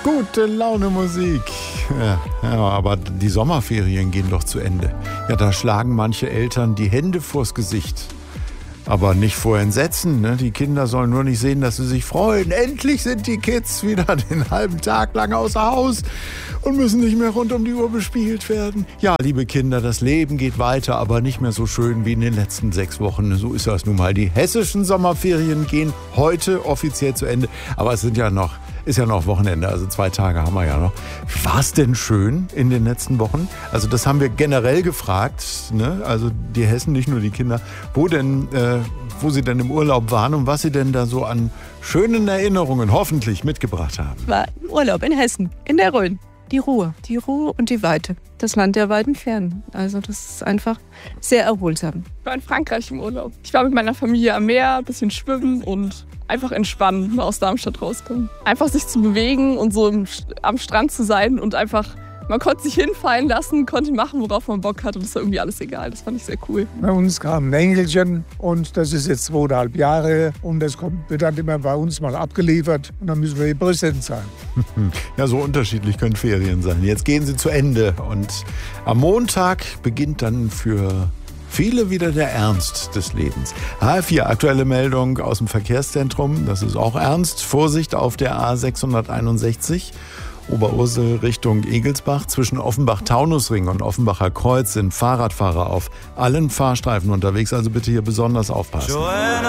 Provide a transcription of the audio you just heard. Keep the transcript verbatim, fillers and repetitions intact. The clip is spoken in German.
Gute Laune Musik. Ja, ja, aber die Sommerferien gehen doch zu Ende. Ja, da schlagen manche Eltern die Hände vors Gesicht. Aber nicht vor Entsetzen, ne? Die Kinder sollen nur nicht sehen, dass sie sich freuen. Endlich sind die Kids wieder den halben Tag lang außer Haus und müssen nicht mehr rund um die Uhr bespielt werden. Ja, liebe Kinder, das Leben geht weiter, aber nicht mehr so schön wie in den letzten sechs Wochen. So ist das nun mal. Die hessischen Sommerferien gehen heute offiziell zu Ende. Aber es sind ja noch, ist ja noch Wochenende, also zwei Tage haben wir ja noch. War es denn schön in den letzten Wochen? Also das haben wir generell gefragt, ne? Also die Hessen, nicht nur die Kinder, wo denn, äh, wo sie denn im Urlaub waren und was sie denn da so an schönen Erinnerungen hoffentlich mitgebracht haben. War Urlaub in Hessen, in der Rhön. Die Ruhe, die Ruhe und die Weite. Das Land der weiten Fernen. Also das ist einfach sehr erholsam. Ich war in Frankreich im Urlaub. Ich war mit meiner Familie am Meer, ein bisschen schwimmen und einfach entspannen, mal aus Darmstadt rauskommen. Einfach sich zu bewegen und so im, am Strand zu sein und einfach, man konnte sich hinfallen lassen, konnte machen, worauf man Bock hat und es war irgendwie alles egal. Das fand ich sehr cool. Bei uns kam ein Engelchen und das ist jetzt zweieinhalb Jahre und das kommt, wird dann immer bei uns mal abgeliefert und dann müssen wir hier präsent sein. Ja, so unterschiedlich können Ferien sein. Jetzt gehen sie zu Ende und am Montag beginnt dann für viele wieder der Ernst des Lebens. H R vier, aktuelle Meldung aus dem Verkehrszentrum. Das ist auch ernst. Vorsicht auf der A sechshunderteinundsechzig. Oberursel Richtung Egelsbach. Zwischen Offenbach-Taunusring und Offenbacher Kreuz sind Fahrradfahrer auf allen Fahrstreifen unterwegs. Also bitte hier besonders aufpassen. Joanna.